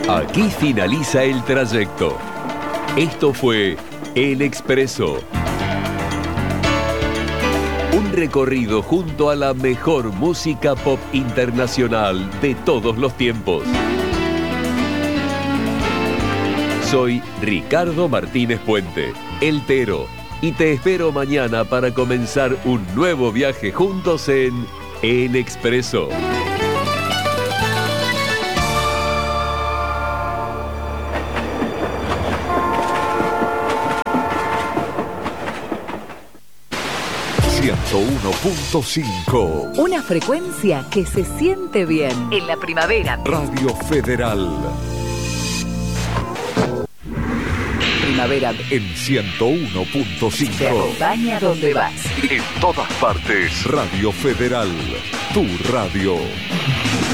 Aquí finaliza el trayecto. Esto fue El Expreso. Un recorrido junto a la mejor música pop internacional de todos los tiempos. Soy Ricardo Martínez Puente, El Tero, y te espero mañana para comenzar un nuevo viaje juntos en El Expreso. .5. Una frecuencia que se siente bien. En la primavera. Radio Federal. Primavera. En 101.5. Te acompaña donde vas. En todas partes. Radio Federal. Tu radio.